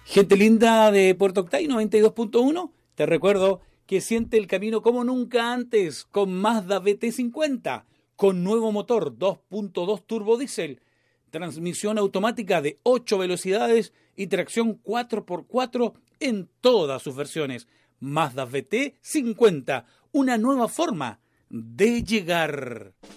Gente linda de Puerto Octay 92.1, te recuerdo que siente el camino como nunca antes con Mazda BT50, con nuevo motor 2.2 turbo diésel, transmisión automática de 8 velocidades y tracción 4x4 en todas sus versiones. Mazda BT50, una nueva forma de llegar.